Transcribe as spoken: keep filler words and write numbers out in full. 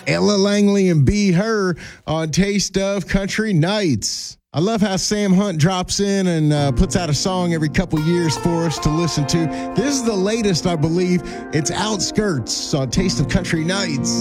Ella Langley and Be Her on Taste of Country Nights. I love how Sam Hunt drops in and uh, puts out a song every couple years for us to listen to. This is the latest, I believe. It's Outskirts on Taste of Country Nights.